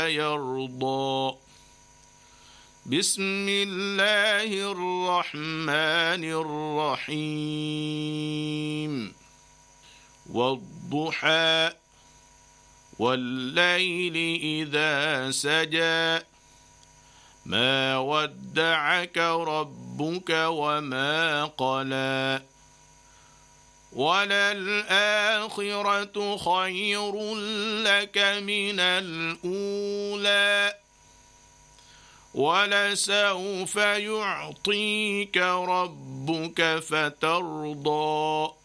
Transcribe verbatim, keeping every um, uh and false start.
يرضى. بسم الله الرحمن الرحيم. والضحى والليل إذا سجى ما ودعك ربك وما قلى وللآخرة خير لك من الأولى ولسوف يعطيك ربك فترضى.